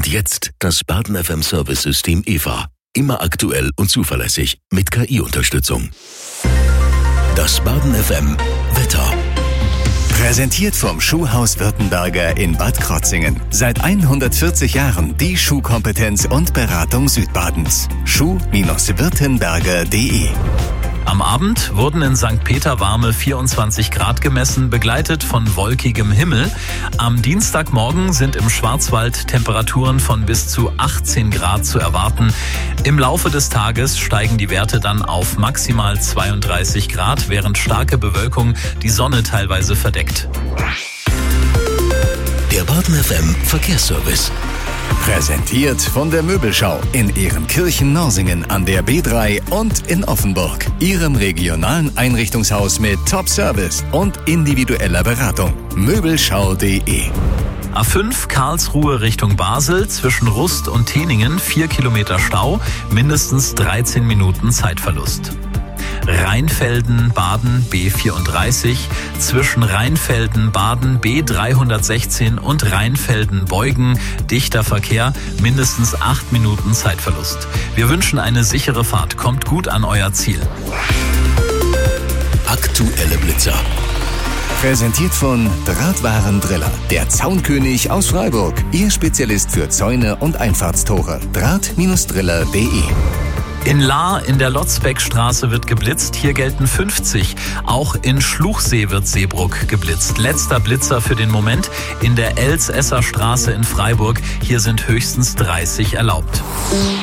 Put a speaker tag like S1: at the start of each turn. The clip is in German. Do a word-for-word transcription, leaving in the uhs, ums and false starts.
S1: Und jetzt das Baden F M Service-System E V A. Immer aktuell und zuverlässig mit K I-Unterstützung. Das Baden F M Wetter.
S2: Präsentiert vom Schuhhaus Württemberger in Bad Krotzingen. Seit hundertvierzig Jahren die Schuhkompetenz und Beratung Südbadens. Schuh-württemberger punkt de.
S3: Am Abend wurden in Sankt Peter warme vierundzwanzig Grad gemessen, begleitet von wolkigem Himmel. Am Dienstagmorgen sind im Schwarzwald Temperaturen von bis zu achtzehn Grad zu erwarten. Im Laufe des Tages steigen die Werte dann auf maximal zweiunddreißig Grad, während starke Bewölkung die Sonne teilweise verdeckt.
S1: Der Baden F M Verkehrsservice.
S2: Präsentiert von der Möbelschau in Ehrenkirchen-Norsingen an der B drei und in Offenburg. Ihrem regionalen Einrichtungshaus mit Top-Service und individueller Beratung. Möbelschau punkt de.
S3: A fünf Karlsruhe Richtung Basel, zwischen Rust und Teningen vier Kilometer Stau, mindestens dreizehn Minuten Zeitverlust. Rheinfelden, Baden B vierunddreißig, zwischen Rheinfelden, Baden B dreihundertsechzehn und Rheinfelden, Beugen, dichter Verkehr, mindestens acht Minuten Zeitverlust. Wir wünschen eine sichere Fahrt, kommt gut an euer Ziel.
S1: Aktuelle Blitzer.
S2: Präsentiert von Drahtwarendriller, der Zaunkönig aus Freiburg. Ihr Spezialist für Zäune und Einfahrtstore. Draht-Driller punkt de.
S3: In Lahr in der Lotzbeckstraße wird geblitzt, hier gelten fünfzig. Auch in Schluchsee wird Seebruck geblitzt. Letzter Blitzer für den Moment in der Elsässer Straße in Freiburg, hier sind höchstens dreißig erlaubt.